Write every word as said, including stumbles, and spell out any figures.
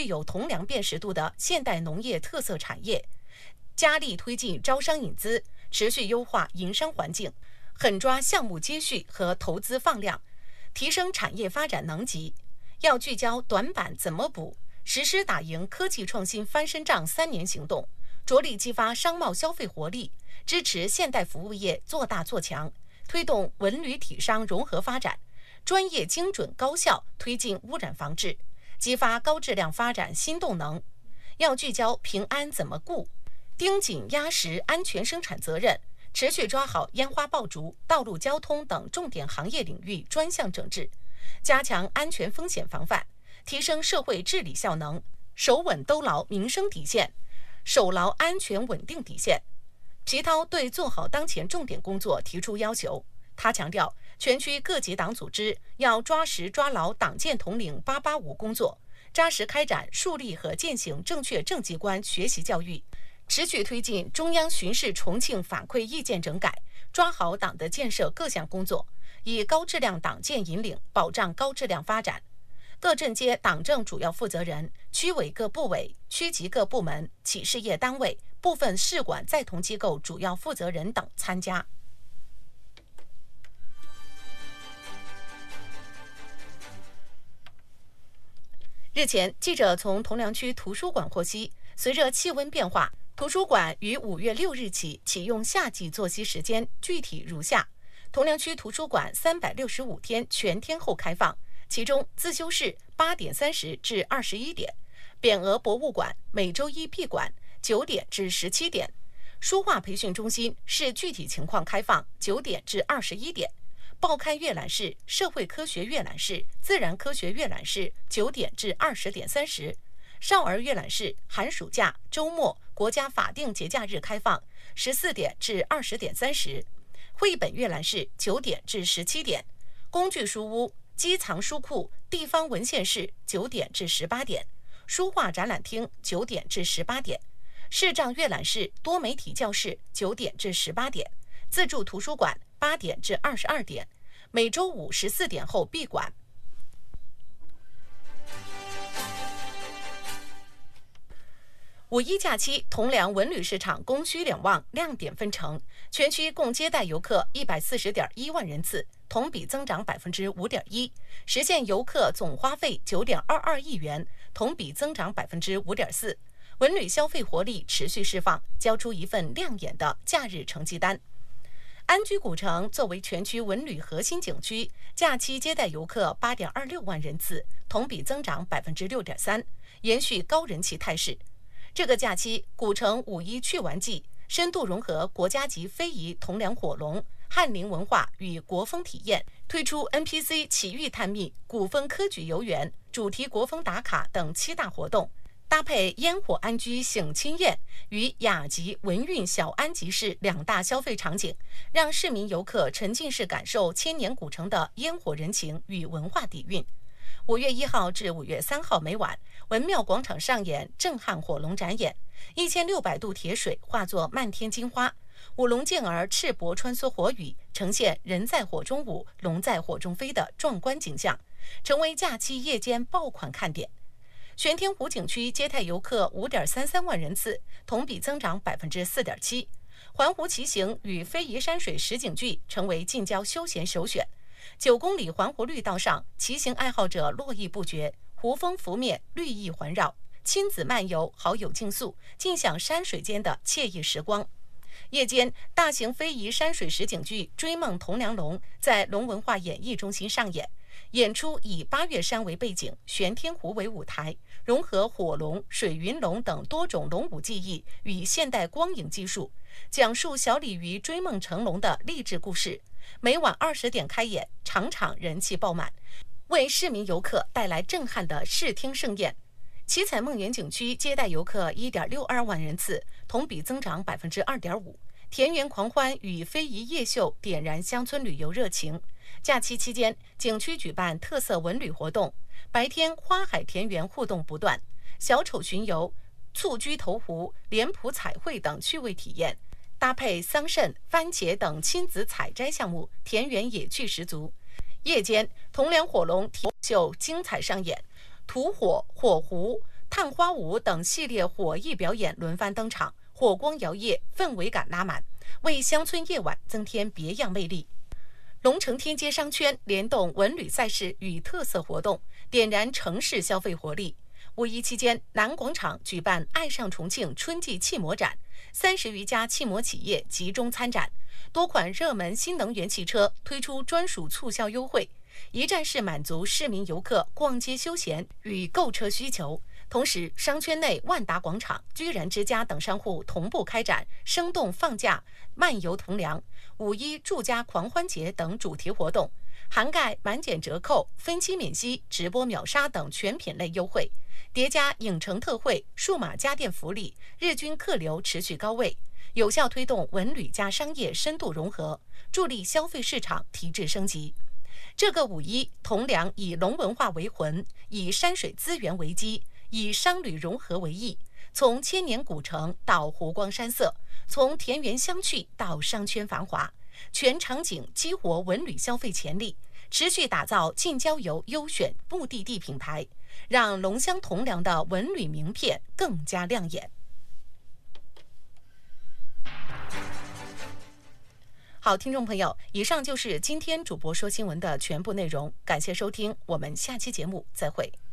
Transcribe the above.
具有同梁辨识度的现代农业特色产业，加力推进招商引资，持续优化营商环境，狠抓项目接续和投资放量，提升产业发展能级。要聚焦短板怎么补，实施打赢科技创新翻身仗三年行动，着力激发商贸消费活力，支持现代服务业做大做强，推动文旅体商融合发展，专业精准高效推进污染防治，激发高质量发展新动能。要聚焦平安怎么顾，盯紧压实安全生产责任，持续抓好烟花爆竹、道路交通等重点行业领域专项整治，加强安全风险防范，提升社会治理效能，守稳兜牢民生底线，守牢安全稳定底线。皮涛对做好当前重点工作提出要求。他强调，全区各级党组织要抓实抓牢党建统领八八五工作，扎实开展树立和践行正确政绩观学习教育，持续推进中央巡视重庆反馈意见整改，抓好党的建设各项工作，以高质量党建引领，保障高质量发展。各镇街党政主要负责人、区委各部委、区级各部门、企事业单位、部分市管在同机构主要负责人等参加。日前，记者从铜梁区图书馆获悉，随着气温变化，图书馆于五月六日起启用夏季作息时间，具体如下：铜梁区图书馆三百六十五天全天候开放，其中自修室八点三十至二十一点，匾额博物馆每周一闭馆九点至十七点，书画培训中心视具体情况开放九点至二十一点。报刊阅览室、社会科学阅览室、自然科学阅览室九点至二十点三十，少儿阅览室寒暑假、周末、国家法定节假日开放十四点至二十点三十，绘本阅览室九点至十七点，工具书屋、机藏书库、地方文献室九点至十八点，书画展览厅九点至十八点，视障阅览室、多媒体教室九点至十八点，自助图书馆八点至二十二点，每周五十四点后闭馆。五一假期，铜梁文旅市场供需两旺，亮点纷呈。全区共接待游客一百四十点一万人次，同比增长百分之五点一，实现游客总花费九点二二亿元，同比增长百分之五点四。文旅消费活力持续释放，交出一份亮眼的假日成绩单。安居古城作为全区文旅核心景区，假期接待游客八点二六万人次，同比增长百分之六点三，延续高人气态势。这个假期，古城五一去玩季深度融合国家级非遗铜梁火龙、翰林文化与国风体验，推出 N P C 奇遇探秘、古风科举游园、主题国风打卡等七大活动，搭配烟火安居省亲宴与雅集文韵小安集市两大消费场景，让市民游客沉浸式感受千年古城的烟火人情与文化底蕴。五月一号至五月三号每晚，文庙广场上演震撼火龙展演，一千六百度铁水化作漫天金花，舞龙健儿赤膊穿梭火雨，呈现人在火中舞，龙在火中飞的壮观景象，成为假期夜间爆款看点。玄天湖景区接待游客五点三三万人次，同比增长百分之四点七。环湖骑行与非遗山水实景剧成为近郊休闲首选。九公里环湖绿道上，骑行爱好者络绎不绝，湖风拂面，绿意环绕，亲子漫游，好友竞速，尽享山水间的惬意时光。夜间，大型非遗山水实景剧《追梦铜梁龙》在龙文化演艺中心上演，演出以八岳山为背景，玄天湖为舞台，融合火龙、水云龙等多种龙舞技艺与现代光影技术，讲述小鲤鱼追梦成龙的励志故事。每晚二十点开演，场场人气爆满，为市民游客带来震撼的视听盛宴。七彩梦园景区接待游客一点六二万人次，同比增长百分之二点五。田园狂欢与非遗夜秀点燃乡村旅游热情。假期期间，景区举办特色文旅活动，白天花海田园互动不断，小丑巡游、蹴鞠投壶、脸谱彩绘等趣味体验，搭配桑葚、番茄等亲子采摘项目，田园野趣十足。夜间，铜梁火龙铁秀精彩上演，吐火、火狐、 探花舞等系列火艺表演轮番登场，火光摇曳，氛围感拉满，为乡村夜晚增添别样魅力。龙城天街商圈联动文旅赛事与特色活动，点燃城市消费活力。五一期间，南广场举办“爱上重庆”春季汽摩展，三十余家汽摩企业集中参展，多款热门新能源汽车推出专属促销优惠，一站式满足市民游客逛街休闲与购车需求。同时，商圈内万达广场、居然之家等商户同步开展生动放假、漫游同良、五一住家狂欢节等主题活动，涵盖满减折扣、分期免息、直播秒杀等全品类优惠，叠加影城特惠、数码家电福利，日均客流持续高位，有效推动文旅加商业深度融合，助力消费市场提质升级。这个五一，同良以龙文化为魂，以山水资源为基，以商旅融合为意，从千年古城到湖光山色，从田园乡趣到商圈繁华，全场景激活文旅消费潜力，持续打造近郊游优选目的地品牌，让龙乡同良的文旅名片更加亮眼。好，听众朋友，以上就是今天主播说新闻的全部内容，感谢收听，我们下期节目再会。